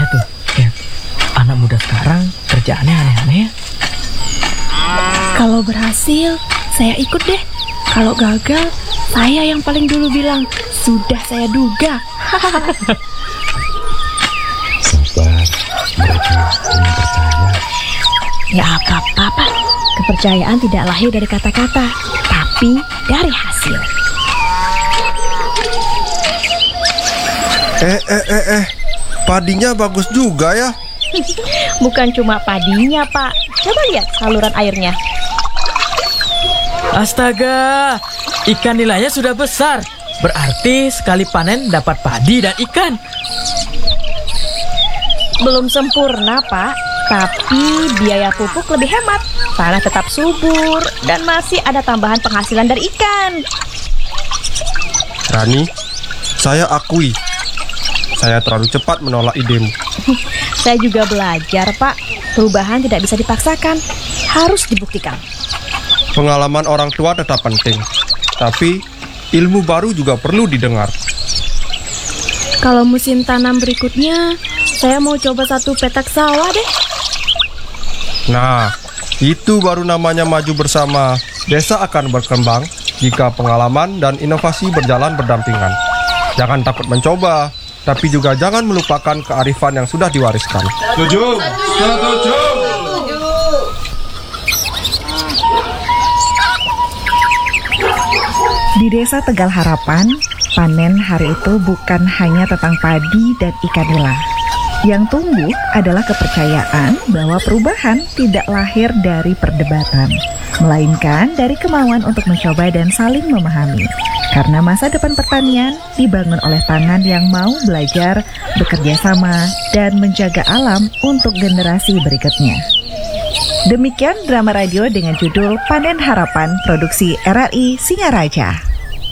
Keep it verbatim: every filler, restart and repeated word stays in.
Iya tuh, ya. Anak muda sekarang kerjaannya aneh-aneh ya. Kalau berhasil, saya ikut deh. Kalau gagal, saya yang paling dulu bilang, sudah saya duga. Sabar, mereka belum percaya. Ya apa-apa, Pak. Kepercayaan tidak lahir dari kata-kata, tapi dari hasil. Eh, eh, eh, eh. Padinya bagus juga ya. Bukan cuma padinya, Pak. Coba lihat saluran airnya. Astaga, ikan nilainya sudah besar. Berarti sekali panen dapat padi dan ikan. Belum sempurna, Pak. Tapi biaya pupuk lebih hemat. Tanah tetap subur dan masih ada tambahan penghasilan dari ikan. Rani, saya akui, saya terlalu cepat menolak idemu. Saya juga belajar, Pak. Perubahan tidak bisa dipaksakan, harus dibuktikan. Pengalaman orang tua tetap penting, tapi ilmu baru juga perlu didengar. Kalau musim tanam berikutnya, saya mau coba satu petak sawah deh. Nah, itu baru namanya maju bersama. Desa akan berkembang jika pengalaman dan inovasi berjalan berdampingan. Jangan takut mencoba, tapi juga jangan melupakan kearifan yang sudah diwariskan. Setuju, setuju. Di Desa Tegal Harapan, panen hari itu bukan hanya tentang padi dan ikan nila. Yang tumbuh adalah kepercayaan bahwa perubahan tidak lahir dari perdebatan, melainkan dari kemauan untuk mencoba dan saling memahami. Karena masa depan pertanian dibangun oleh tangan yang mau belajar, bekerja sama, dan menjaga alam untuk generasi berikutnya. Demikian drama radio dengan judul Panen Harapan, produksi R R I Singaraja.